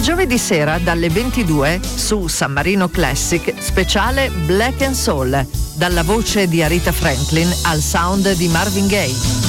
Giovedì sera dalle 22 su San Marino Classic, speciale Black and Soul, dalla voce di Aretha Franklin al sound di Marvin Gaye.